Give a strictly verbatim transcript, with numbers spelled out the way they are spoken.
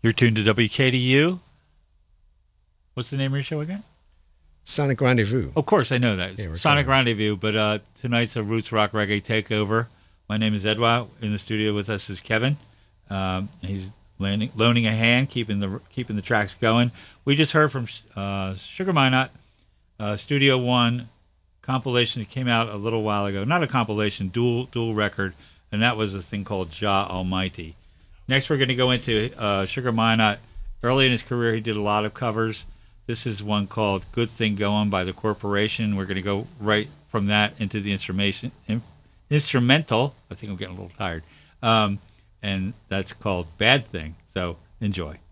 You're tuned to W K D U. What's the name of your show again? Sonic Rendezvous. Of course, I know that. Yeah, we're Sonic coming. Rendezvous, but uh, tonight's a Roots Rock Reggae Takeover. My name is Edwa. In the studio with us is Kevin. Um, he's landing, loaning a hand, keeping the keeping the tracks going. We just heard from uh, Sugar Minot, uh, Studio One compilation that came out a little while ago. Not a compilation, dual dual record, and that was a thing called Jah Almighty. Next, we're going to go into uh, Sugar Minot. Early in his career, he did a lot of covers. This is one called Good Thing Going by The Corporation. We're going to go right from that into the instrumentation, in, instrumental. I think I'm getting a little tired. Um, and that's called Bad Thing. So enjoy.